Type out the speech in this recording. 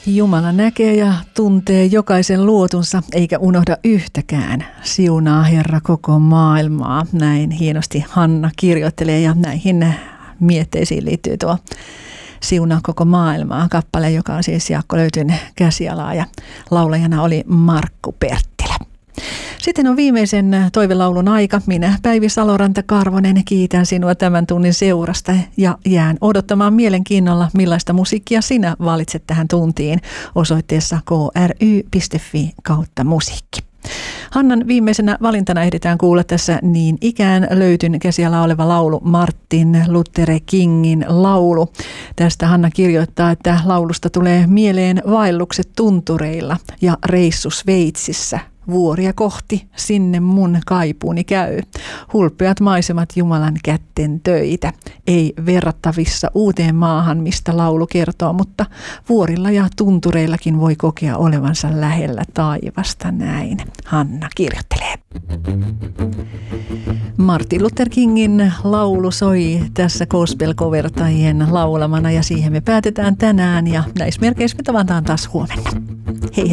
Jumala näkee ja tuntee jokaisen luotunsa, eikä unohda yhtäkään. Siunaa Herra koko maailmaa. Näin hienosti Hanna kirjoittelee ja näihin mietteisiin liittyy tuo Siunaa koko maailmaa -kappale, joka on siis Jaakko Löytyn käsialaa ja laulajana oli Markku Perttilä. Sitten on viimeisen toivelaulun aika. Minä, Päivi Saloranta-Karvonen, kiitän sinua tämän tunnin seurasta ja jään odottamaan mielenkiinnolla, millaista musiikkia sinä valitset tähän tuntiin osoitteessa kry.fi/musiikki. Hannan viimeisenä valintana ehditään kuulla tässä niin ikään Löytyn käsialaa oleva laulu, Martin Luther Kingin laulu. Tästä Hanna kirjoittaa, että laulusta tulee mieleen vaellukset tuntureilla ja reissu Sveitsissä. Vuoria kohti, sinne mun kaipuuni käy. Hulppeat maisemat Jumalan kätten töitä. Ei verrattavissa uuteen maahan, mistä laulu kertoo, mutta vuorilla ja tuntureillakin voi kokea olevansa lähellä taivasta. Näin Hanna kirjoittelee. Martin Luther Kingin laulu soi tässä gospel-covertajien laulamana ja siihen me päätetään tänään ja näissä merkeissä me tavataan taas huomenna.